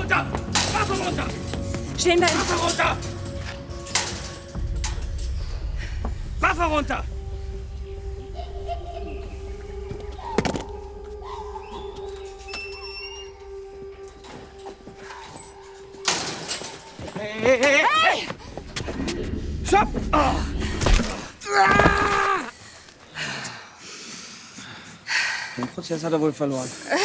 runter! Waffe runter! Stehen bleiben! Waffe runter! Waffe runter! Hey! Stopp! Oh. Den Prozess hat er wohl verloren.